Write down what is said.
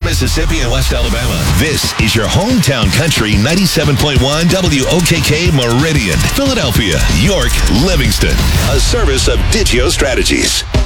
Mississippi, and West Alabama. This is your hometown country 97.1 WOKK Meridian, Philadelphia, York, Livingston. A service of Digio Strategies.